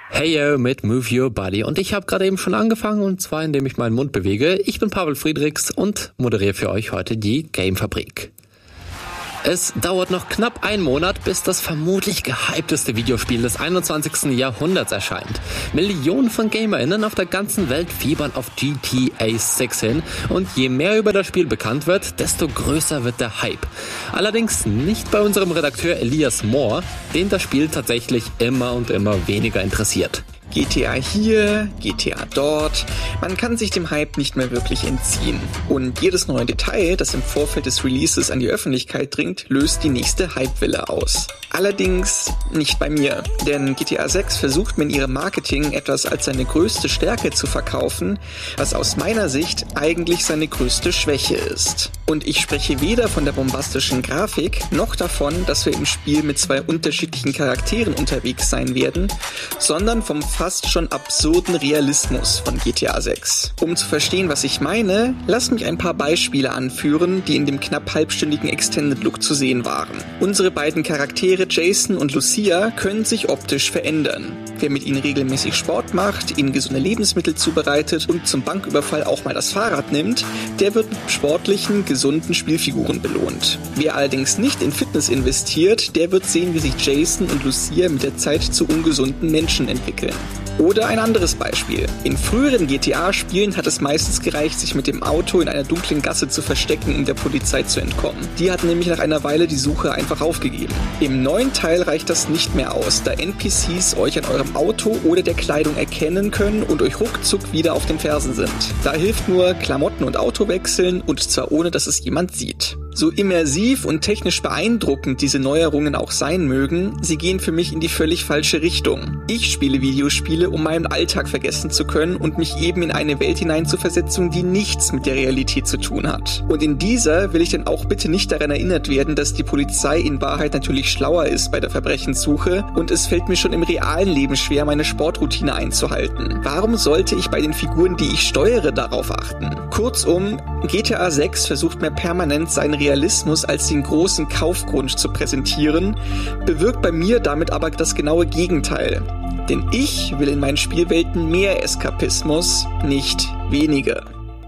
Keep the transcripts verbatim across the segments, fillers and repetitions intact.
Hey yo mit Move Your Body und ich habe gerade eben schon angefangen und zwar indem ich meinen Mund bewege. Ich bin Pavel Friedrichs und moderiere für euch heute die Gamefabrik. Es dauert noch knapp einen Monat, bis das vermutlich gehypteste Videospiel des einundzwanzigsten Jahrhunderts erscheint. Millionen von GamerInnen auf der ganzen Welt fiebern auf G T A sechs hin und je mehr über das Spiel bekannt wird, desto größer wird der Hype. Allerdings nicht bei unserem Redakteur Elias Mohr, den das Spiel tatsächlich immer und immer weniger interessiert. G T A hier, G T A dort, man kann sich dem Hype nicht mehr wirklich entziehen. Und jedes neue Detail, das im Vorfeld des Releases an die Öffentlichkeit dringt, löst die nächste Hypewelle aus. Allerdings nicht bei mir, denn G T A sechs versucht mir in ihrem Marketing etwas als seine größte Stärke zu verkaufen, was aus meiner Sicht eigentlich seine größte Schwäche ist. Und ich spreche weder von der bombastischen Grafik, noch davon, dass wir im Spiel mit zwei unterschiedlichen Charakteren unterwegs sein werden, sondern vom fast schon absurden Realismus von G T A sechs. Um zu verstehen, was ich meine, lass mich ein paar Beispiele anführen, die in dem knapp halbstündigen Extended Look zu sehen waren. Unsere beiden Charaktere Jason und Lucia können sich optisch verändern. Wer mit ihnen regelmäßig Sport macht, ihnen gesunde Lebensmittel zubereitet und zum Banküberfall auch mal das Fahrrad nimmt, der wird mit sportlichen, gesunden Spielfiguren belohnt. Wer allerdings nicht in Fitness investiert, der wird sehen, wie sich Jason und Lucia mit der Zeit zu ungesunden Menschen entwickeln. Oder ein anderes Beispiel. In früheren G T A-Spielen hat es meistens gereicht, sich mit dem Auto in einer dunklen Gasse zu verstecken, um der Polizei zu entkommen. Die hat nämlich nach einer Weile die Suche einfach aufgegeben. Im neuen Teil reicht das nicht mehr aus, da N P Cs euch an eurem Auto oder der Kleidung erkennen können und euch ruckzuck wieder auf den Fersen sind. Da hilft nur Klamotten und Auto wechseln und zwar ohne, dass es jemand sieht. So immersiv und technisch beeindruckend diese Neuerungen auch sein mögen, sie gehen für mich in die völlig falsche Richtung. Ich spiele Videospiele, um meinen Alltag vergessen zu können und mich eben in eine Welt hineinzuversetzen, die nichts mit der Realität zu tun hat. Und in dieser will ich dann auch bitte nicht daran erinnert werden, dass die Polizei in Wahrheit natürlich schlauer ist bei der Verbrechenssuche und es fällt mir schon im realen Leben schwer, meine Sportroutine einzuhalten. Warum sollte ich bei den Figuren, die ich steuere, darauf achten? Kurzum, G T A sechs versucht mir permanent seinen Realismus als den großen Kaufgrund zu präsentieren, bewirkt bei mir damit aber das genaue Gegenteil. Denn ich will in meinen Spielwelten mehr Eskapismus, nicht weniger.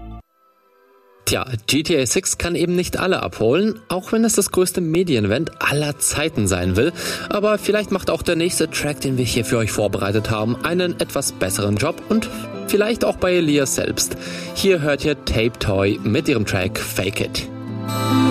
Tja, G T A sechs kann eben nicht alle abholen, auch wenn es das größte Medienevent aller Zeiten sein will. Aber vielleicht macht auch der nächste Track, den wir hier für euch vorbereitet haben, einen etwas besseren Job und vielleicht auch bei Elias selbst. Hier hört ihr Tape Toy mit ihrem Track Fake It.